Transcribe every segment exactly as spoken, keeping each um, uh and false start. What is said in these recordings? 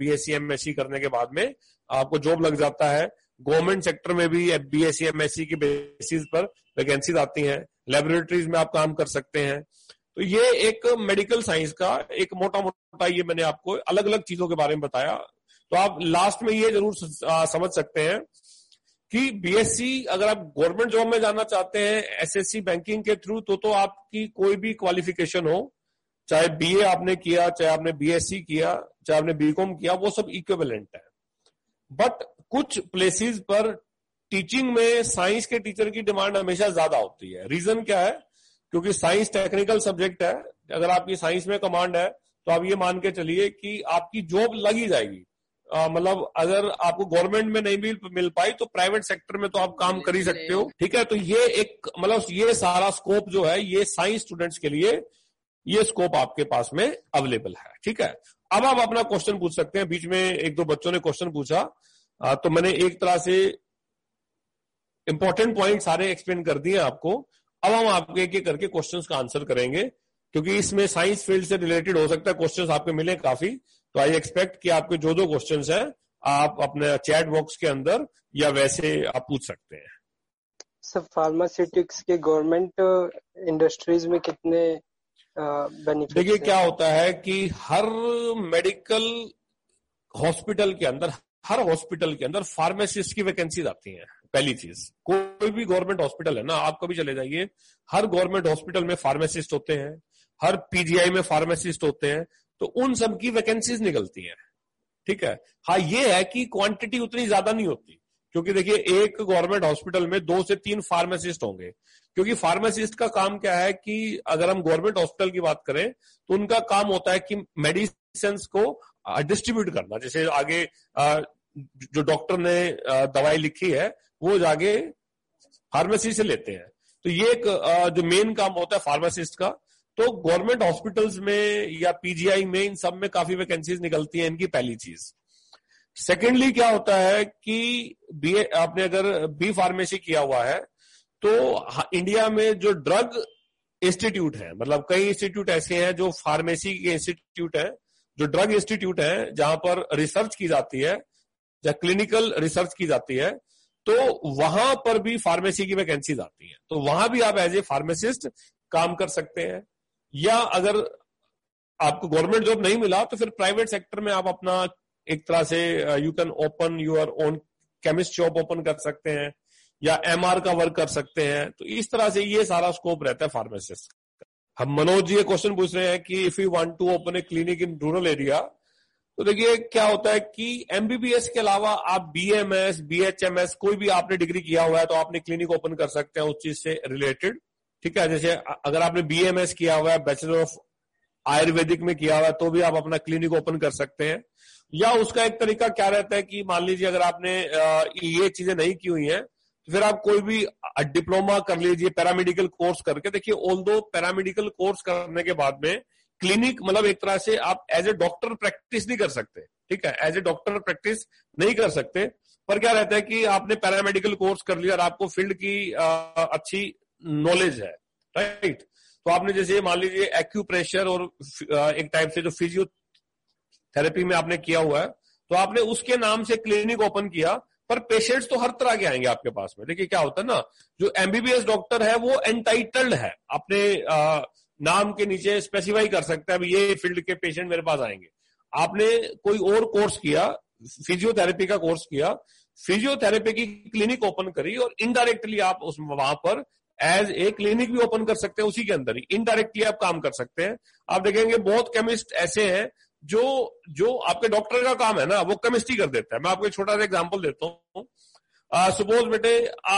BSc MSc करने के बाद में आपको जॉब लग जाता है। गवर्नमेंट सेक्टर में भी बीएससी एमएससी की बेसिस पर वैकेंसीज आती हैं। लेबोरेटरीज में आप काम कर सकते हैं। तो ये एक मेडिकल साइंस का एक मोटा मोटा ये मैंने आपको अलग अलग चीजों के बारे में बताया। तो आप लास्ट में ये जरूर समझ सकते हैं कि बीएससी अगर आप गवर्नमेंट जॉब में जाना चाहते हैं एसएससी बैंकिंग के थ्रू, तो तो आपकी कोई भी क्वालिफिकेशन हो, चाहे बीए आपने किया, चाहे आपने बीएससी किया, चाहे आपने बीकॉम किया, वो सब इक्विवेलेंट है। बट कुछ प्लेसेस पर टीचिंग में साइंस के टीचर की डिमांड हमेशा ज्यादा होती है। रीजन क्या है? क्योंकि साइंस टेक्निकल सब्जेक्ट है। अगर आपकी साइंस में कमांड है तो आप ये मान के चलिए कि आपकी जॉब लगी जाएगी। मतलब अगर आपको गवर्नमेंट में नहीं मिल, मिल पाई तो प्राइवेट सेक्टर में तो आप काम कर ही सकते हो। ठीक है, तो ये एक मतलब ये सारा स्कोप जो है ये साइंस स्टूडेंट्स के लिए ये स्कोप आपके पास में अवेलेबल है। ठीक है, अब आप अपना क्वेश्चन पूछ सकते हैं। बीच में एक दो बच्चों ने क्वेश्चन पूछा, तो मैंने एक तरह से इंपॉर्टेंट पॉइंट सारे एक्सप्लेन कर दिए आपको। अब हम आपको एक एक करके क्वेश्चंस का आंसर करेंगे, क्योंकि इसमें साइंस फील्ड से रिलेटेड हो सकता है क्वेश्चंस आपके मिले काफी। तो आई एक्सपेक्ट कि आपके जो जो क्वेश्चंस हैं आप अपने चैट बॉक्स के अंदर या वैसे आप पूछ सकते हैं। सर, फार्मास्यूटिक्स के गवर्नमेंट इंडस्ट्रीज में कितने बेनिफिट्स? देखिए क्या होता है कि हर मेडिकल हॉस्पिटल के अंदर हर हॉस्पिटल के अंदर फार्मासिस्ट की वैकेंसीज आती हैं। पहली चीज, कोई भी गवर्नमेंट हॉस्पिटल है ना, आप कभी चले जाइए, हर गवर्नमेंट हॉस्पिटल में फार्मासिस्ट होते हैं, हर पीजीआई में फार्मासिस्ट होते हैं, तो उन सब की वैकेंसीज निकलती हैं। ठीक है, हाँ ये है कि क्वांटिटी उतनी ज्यादा नहीं होती, क्योंकि देखिए एक गवर्नमेंट हॉस्पिटल में दो से तीन फार्मासिस्ट होंगे। क्योंकि फार्मासिस्ट का काम क्या है कि अगर हम गवर्नमेंट हॉस्पिटल की बात करें तो उनका काम होता है कि मेडिसिन को डिस्ट्रीब्यूट करना। जैसे आगे जो डॉक्टर ने दवाई लिखी है वो जाके फार्मेसी से लेते हैं, तो ये एक जो मेन काम होता है फार्मासिस्ट का। तो गवर्नमेंट हॉस्पिटल्स में या पीजीआई में इन सब में काफी वैकेंसीज निकलती हैं, इनकी पहली चीज। सेकेंडली क्या होता है कि बी आपने अगर बी फार्मेसी किया हुआ है तो इंडिया में जो ड्रग इंस्टीट्यूट है, मतलब कई इंस्टीट्यूट ऐसे हैं जो फार्मेसी के इंस्टीट्यूट हैं, जो ड्रग इंस्टीट्यूट है जहां पर रिसर्च की जाती है या क्लिनिकल रिसर्च की जाती है, तो वहां पर भी फार्मेसी की वैकेंसीज आती हैं। तो वहां भी आप एज ए फार्मासिस्ट काम कर सकते हैं। या अगर आपको गवर्नमेंट जॉब नहीं मिला तो फिर प्राइवेट सेक्टर में आप अपना एक तरह से you can open your own chemist shop open कर सकते हैं या एमआर का वर्क कर सकते हैं। तो इस तरह से ये सारा स्कोप रहता है फार्मासिस्ट। हम मनोज जी ये क्वेश्चन पूछ रहे हैं कि if you want to open A clinic in rural area, तो देखिए क्या होता है कि एमबीबीएस के अलावा आप बीएमएस, बीएचएमएस कोई भी आपने डिग्री किया हुआ है तो आपने क्लिनिक ओपन कर सकते हैं उस चीज से रिलेटेड। ठीक है, जैसे अगर आपने बीएमएस किया हुआ है, बैचलर ऑफ आयुर्वेदिक में किया हुआ है, तो भी आप अपना क्लिनिक ओपन कर सकते हैं। या उसका एक तरीका क्या रहता है कि मान लीजिए अगर आपने ये चीजें नहीं की हुई है तो फिर आप कोई भी डिप्लोमा कर लीजिए, पैरामेडिकल कोर्स करके। देखिए ऑल दो पैरामेडिकल कोर्स करने के बाद में क्लिनिक मतलब एक तरह से आप एज ए डॉक्टर प्रैक्टिस नहीं कर सकते। ठीक है, एज ए डॉक्टर प्रैक्टिस नहीं कर सकते, पर क्या रहता है कि आपने पैरामेडिकल कोर्स कर लिया और आपको फील्ड की आ, अच्छी नॉलेज है, राइट। तो आपने जैसे मान लीजिए एक्यूप्रेशर और एक टाइप से जो फिजियोथेरेपी में आपने किया हुआ है, तो आपने उसके नाम से क्लिनिक ओपन किया, पर पेशेंट्स तो हर तरह के आएंगे आपके पास में। देखिए क्या होता है ना, जो एमबीबीएस डॉक्टर है वो एंटाइटल्ड है, अपने आ, नाम के नीचे स्पेसिफाई कर सकता है ये फील्ड के पेशेंट मेरे पास आएंगे। आपने कोई और कोर्स किया, फिजियोथेरेपी का कोर्स किया, फिजियोथेरेपी की क्लिनिक ओपन करी और इनडायरेक्टली आप उस वहां पर एज ए क्लिनिक भी ओपन कर सकते हैं, उसी के अंदर ही इनडायरेक्टली आप काम कर सकते हैं। आप देखेंगे बहुत केमिस्ट ऐसे हैं जो जो आपके डॉक्टर का काम है ना वो केमिस्ट्री कर देता है। मैं आपको एक छोटा सा एग्जांपल देता हूँ। सपोज बेटे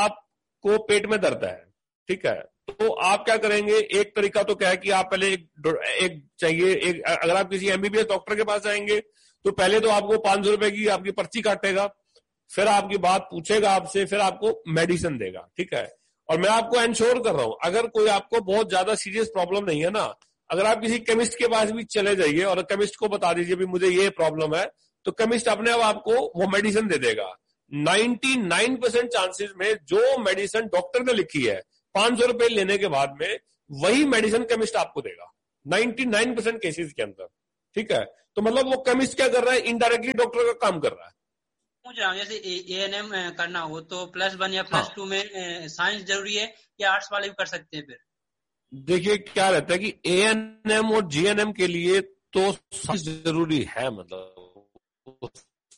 आपको पेट में दर्द है, ठीक है, तो आप क्या करेंगे, एक तरीका तो क्या है कि आप पहले एक, एक चाहिए एक अगर आप किसी एमबीबीएस डॉक्टर के पास जाएंगे तो पहले तो आपको पांच सौ रुपए की आपकी पर्ची काटेगा, फिर आपकी बात पूछेगा आपसे, फिर आपको मेडिसिन देगा। ठीक है, और मैं आपको एंश्योर कर रहा हूं अगर कोई आपको बहुत ज्यादा सीरियस प्रॉब्लम नहीं है ना, अगर आप किसी केमिस्ट के पास भी चले जाइए और केमिस्ट को बता दीजिए भी मुझे ये प्रॉब्लम है, तो केमिस्ट अपने आप आपको वो मेडिसिन दे देगा। निन्यानवे परसेंट चांसेस में जो मेडिसिन डॉक्टर ने लिखी है पांच सौ रुपए लेने के बाद में वही मेडिसिन केमिस्ट आपको देगा, निन्यानवे परसेंट केसेस के अंदर। ठीक है, तो मतलब वो केमिस्ट क्या कर रहा है, इनडायरेक्टली डॉक्टर का काम कर रहा है। पूछ रहा हूँ जैसे ए एन एम करना हो तो प्लस वन या प्लस टू में साइंस जरूरी है या आर्ट्स वाले भी कर सकते हैं? फिर देखिए क्या रहता है कि ए एन एम और जी एन एम के लिए तो साइंस जरूरी है, मतलब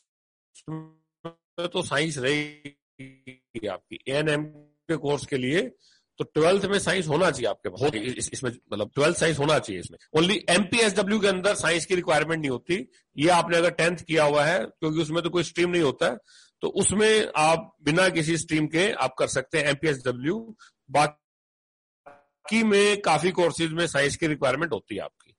तो साइंस रहेगी आपकी ए एन एम के कोर्स के लिए। तो ट्वेल्थ में साइंस होना चाहिए आपके पास, इस, इसमें मतलब ट्वेल्थ साइंस होना चाहिए इसमें। ओनली एमपीएसडब्ल्यू के अंदर साइंस की रिक्वायरमेंट नहीं होती। ये आपने अगर टेंथ किया हुआ है, क्योंकि उसमें तो कोई स्ट्रीम नहीं होता है, तो उसमें आप बिना किसी स्ट्रीम के आप कर सकते हैं एमपीएसडब्ल्यू। बाकी में काफी कोर्सेज में साइंस की रिक्वायरमेंट होती है आपकी।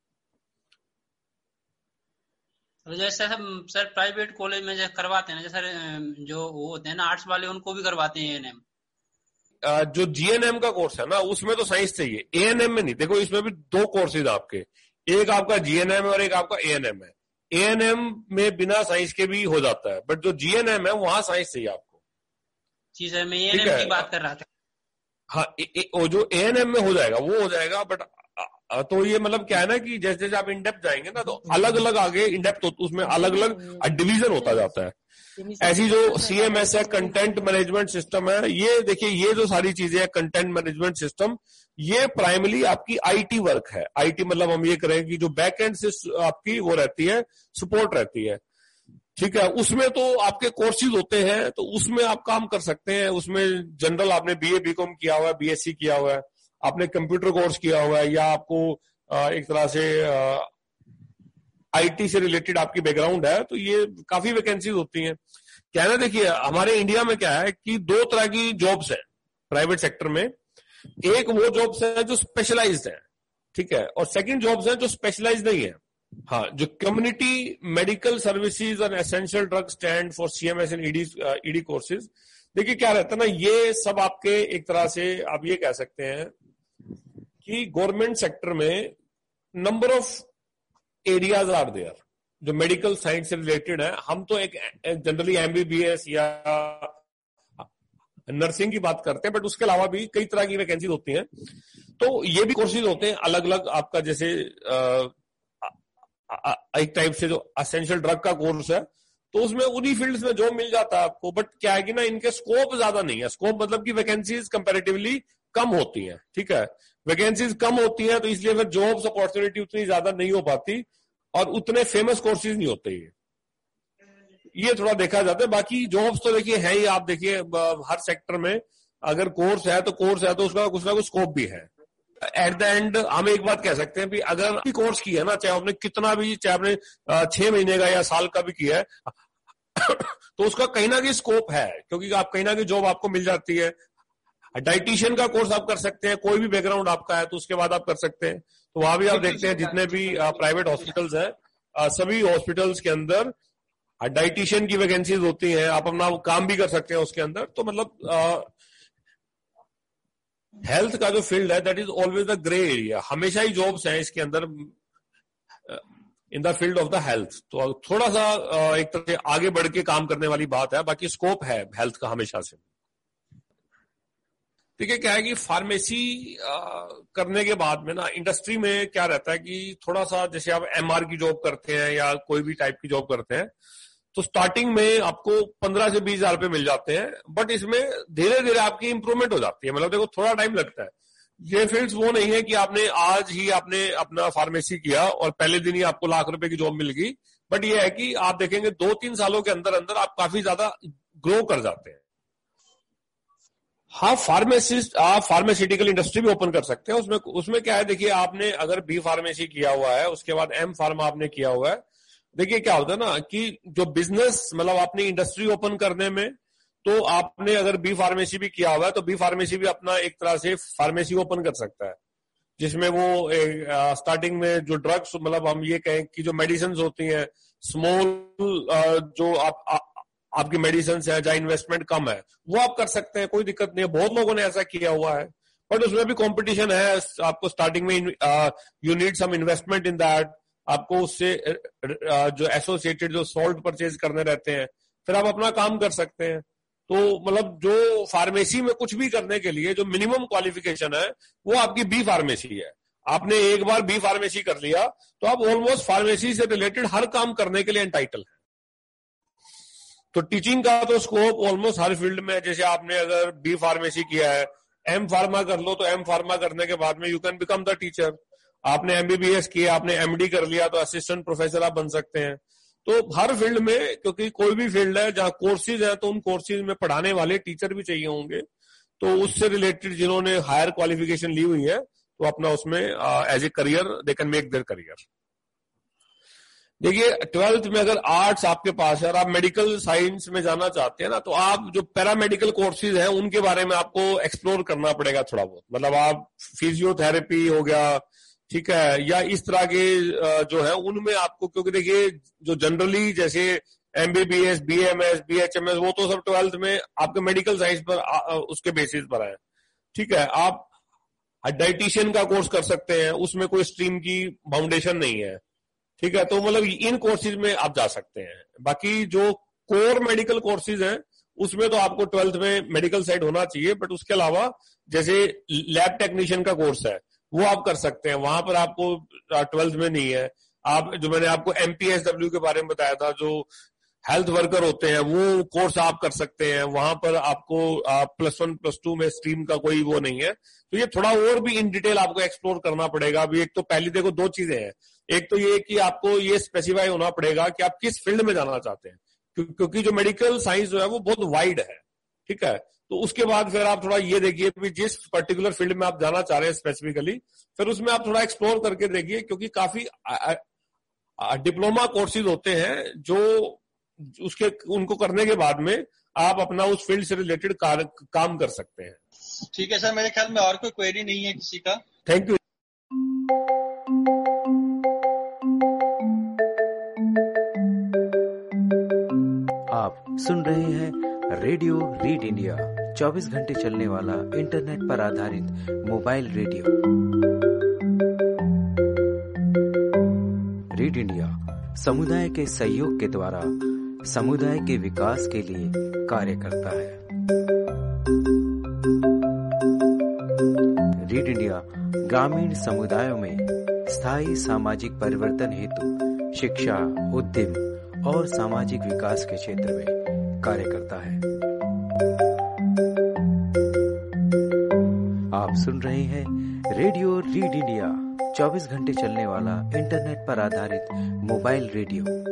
जैसे सर प्राइवेट कॉलेज में जैसे करवाते हैं ना, जैसे जो वो होते हैं ना आर्ट्स वाले, उनको भी करवाते हैं एएनएम। जो जीएनएम का कोर्स है ना, उसमें तो साइंस चाहिए, एएनएम में नहीं। देखो इसमें भी दो कोर्सेज आपके, एक आपका जीएनएम है और एक आपका एएनएम है। एएनएम में बिना साइंस के भी हो जाता है, बट जो जीएनएम है वहां साइंस चाहिए आपको। जी सर, मैं एएनएम की बात कर रहा था। हाँ, वो जो एएनएम में हो जाएगा वो हो जाएगा, बट तो ये मतलब क्या है ना कि जैसे जैसे आप इनडेप्थ जाएंगे ना, तो अलग अलग आगे इनडेप्थ उसमें अलग अलग डिवीजन होता जाता है। ऐसी जो सीएमएस है, कंटेंट मैनेजमेंट सिस्टम है, ये देखिए ये जो सारी चीजें हैं कंटेंट मैनेजमेंट सिस्टम, ये प्राइमरी आपकी आईटी वर्क है। आईटी मतलब हम ये करें कि जो बैक एंड से आपकी वो रहती है, सपोर्ट रहती है, ठीक है। उसमें तो आपके कोर्सेज होते हैं, तो उसमें आप काम कर सकते हैं। उसमें जनरल आपने बीए बीकॉम किया हुआ है, बीएससी किया हुआ है, आपने कंप्यूटर कोर्स किया हुआ है, या आपको एक तरह से आईटी से रिलेटेड आपकी बैकग्राउंड है, तो ये काफी वैकेंसीज होती हैं। क्या है ना, देखिए हमारे इंडिया में क्या है कि दो तरह की जॉब्स हैं प्राइवेट सेक्टर में। एक वो जॉब्स है जो स्पेशलाइज्ड है, ठीक है, और सेकंड जॉब्स है जो स्पेशलाइज्ड नहीं है। हाँ, जो कम्युनिटी मेडिकल सर्विसेज और essential drug stand for CMS and ED ED courses. देखिए क्या रहता है ना, ये सब आपके एक तरह से आप ये कह सकते हैं कि गवर्नमेंट सेक्टर में number of areas are there जो मेडिकल साइंस से रिलेटेड है। हम तो एक जनरली एमबीबीएस या नर्सिंग की बात करते हैं, बट उसके अलावा भी कई तरह की वैकेंसी होती हैं। तो ये भी कोर्सेज होते हैं अलग अलग आपका, जैसे आ, आ, एक टाइप से जो एसेंशियल ड्रग का कोर्स है, तो उसमें उन्हीं फील्ड्स में जॉब मिल जाता है आपको। बट क्या है कि ना, इनके स्कोप ज्यादा नहीं है। स्कोप मतलब कि वैकेंसीज कंपैरेटिवली कम होती हैं, ठीक है। वैकेंसीज कम होती हैं, तो इसलिए फिर जॉब्स अपॉर्चुनिटी उतनी ज्यादा नहीं हो पाती, और उतने फेमस कोर्सेज नहीं होते। ये ये थोड़ा देखा जाता है। बाकी जॉब्स तो देखिए है ही, आप देखिए हर सेक्टर में अगर कोर्स है तो कोर्स है तो उसका कुछ ना कुछ स्कोप भी है। एट द एंड हम एक बात कह सकते हैं कि अगर भी कोर्स किया है ना, चाहे आपने कितना भी, चाहे आपने छह महीने का या साल का भी किया है, तो उसका कहीं ना कहीं स्कोप है, क्योंकि आप कहीं ना कहीं जॉब आपको मिल जाती है। डाइटिशियन का कोर्स आप कर सकते हैं, कोई भी बैकग्राउंड आपका है तो उसके बाद आप कर सकते हैं। तो वहां भी आप देखते हैं जितने भी प्राइवेट हॉस्पिटल्स हैं, सभी हॉस्पिटल्स के अंदर डाइटिशियन की वैकेंसीज होती हैं। आप अपना काम भी कर सकते हैं उसके अंदर। तो मतलब हेल्थ का जो फील्ड है that is always the grey area. हमेशा ही जॉब्स हैं इसके अंदर in the field of the health. तो थोड़ा सा एक तरह से आगे बढ़ के काम करने वाली बात है, बाकी स्कोप है हेल्थ का हमेशा से। देखिए क्या है कि फार्मेसी करने के बाद में ना, इंडस्ट्री में क्या रहता है कि थोड़ा सा, जैसे आप एमआर की जॉब करते हैं या कोई भी टाइप की जॉब करते हैं, तो स्टार्टिंग में आपको पंद्रह से बीस हजार रुपए मिल जाते हैं, बट इसमें धीरे धीरे आपकी इंप्रूवमेंट हो जाती है। मतलब देखो थोड़ा टाइम लगता है। ये फील्ड्स वो नहीं है कि आपने आज ही आपने अपना फार्मेसी किया और पहले दिन ही आपको लाख रुपए की जॉब मिल गई, बट ये है कि आप देखेंगे दो तीन सालों के अंदर अंदर आप काफी ज्यादा ग्रो कर जाते हैं। हाँ, फार्मेसिस्ट आप फार्मास्यूटिकल इंडस्ट्री भी ओपन कर सकते हैं। उसमें उसमें क्या है, देखिए आपने अगर बी फार्मेसी किया हुआ है, उसके बाद एम फार्मा आपने किया हुआ है, देखिए क्या होता है ना कि जो बिजनेस मतलब आपने इंडस्ट्री ओपन करने में, तो आपने अगर बी फार्मेसी भी किया हुआ है तो बी फार्मेसी भी अपना एक तरह से फार्मेसी ओपन कर सकता है, जिसमें वो स्टार्टिंग में जो ड्रग्स मतलब हम ये कहें कि जो मेडिसिन होती हैं, स्मॉल जो आप आ, आपकी मेडिसिन है जहाँ इन्वेस्टमेंट कम है, वो आप कर सकते हैं, कोई दिक्कत नहीं है। बहुत लोगों ने ऐसा किया हुआ है, बट उसमें भी कंपटीशन है। आपको स्टार्टिंग में you need some investment in that. आपको उससे जो एसोसिएटेड जो सॉल्ट परचेज करने रहते हैं, फिर आप अपना काम कर सकते हैं। तो मतलब जो फार्मेसी में कुछ भी करने के लिए जो मिनिमम क्वालिफिकेशन है वो आपकी बी फार्मेसी है। आपने एक बार बी फार्मेसी कर लिया तो आप ऑलमोस्ट फार्मेसी से रिलेटेड हर काम करने के लिए एंटाइटल है। तो टीचिंग का तो स्कोप ऑलमोस्ट हर फील्ड में, जैसे आपने अगर बी फार्मेसी किया है, एम फार्मा कर लो, तो एम फार्मा करने के बाद में you can become the teacher. आपने एमबीबीएस किया, आपने एमडी कर लिया, तो असिस्टेंट प्रोफेसर आप बन सकते हैं। तो हर फील्ड में, क्योंकि कोई भी फील्ड है जहां कोर्सेज है, तो उन कोर्सेज में पढ़ाने वाले टीचर भी चाहिए होंगे। तो उससे रिलेटेड जिन्होंने हायर क्वालिफिकेशन ली हुई है, तो अपना उसमें as a career they can make their career. देखिए, ट्वेल्थ में अगर आर्ट्स आपके पास है और आप मेडिकल साइंस में जाना चाहते हैं ना, तो आप जो पैरामेडिकल कोर्सेज हैं उनके बारे में आपको एक्सप्लोर करना पड़ेगा थोड़ा बहुत। मतलब आप फिजियोथेरेपी हो गया, ठीक है, या इस तरह के जो है उनमें आपको, क्योंकि देखिए जो जनरली जैसे एमबीबीएस, बीएमएस, बीएचएमएस, वो तो सब ट्वेल्थ में आपके मेडिकल साइंस पर उसके बेसिस पर है, ठीक है। आप डाइटिशियन का कोर्स कर सकते हैं, उसमें कोई स्ट्रीम की फाउंडेशन नहीं है, ठीक है। तो मतलब इन कोर्सेज में आप जा सकते हैं। बाकी जो कोर मेडिकल कोर्सेज हैं उसमें तो आपको ट्वेल्थ में मेडिकल साइड होना चाहिए, बट उसके अलावा जैसे लैब टेक्नीशियन का कोर्स है वो आप कर सकते हैं, वहां पर आपको ट्वेल्थ में नहीं है। आप जो मैंने आपको एमपीएसडब्ल्यू के बारे में बताया था, जो हेल्थ वर्कर होते हैं, वो कोर्स आप कर सकते हैं। वहां पर आपको आप प्लस वन प्लस टू में स्ट्रीम का कोई वो नहीं है। तो ये थोड़ा और भी इन डिटेल आपको एक्सप्लोर करना पड़ेगा। अभी एक तो पहली देखो दो चीजें हैं, एक तो ये कि आपको ये स्पेसिफाई होना पड़ेगा कि आप किस फील्ड में जाना चाहते हैं, क्योंकि जो मेडिकल साइंस जो है वो बहुत वाइड है, ठीक है। तो उसके बाद फिर आप थोड़ा ये देखिए कि जिस पर्टिकुलर फील्ड में आप जाना चाह रहे हैं स्पेसिफिकली, फिर उसमें आप थोड़ा एक्सप्लोर करके देखिए, क्योंकि काफी डिप्लोमा कोर्सेज होते हैं जो उसके उनको करने के बाद में आप अपना उस फील्ड से रिलेटेड काम कर सकते हैं। ठीक है सर, मेरे ख्याल में और कोई क्वेरी नहीं है किसी का। Thank you. आप सुन रहे हैं रेडियो रीड इंडिया, चौबीस घंटे चलने वाला इंटरनेट पर आधारित मोबाइल रेडियो। रीड इंडिया समुदाय के सहयोग के द्वारा समुदाय के विकास के लिए कार्य करता है। रीड इंडिया ग्रामीण समुदायों में स्थायी सामाजिक परिवर्तन हेतु शिक्षा, उद्यम और सामाजिक विकास के क्षेत्र में कार्य करता है। आप सुन रहे हैं रेडियो रीड इंडिया, चौबीस घंटे चलने वाला इंटरनेट पर आधारित मोबाइल रेडियो।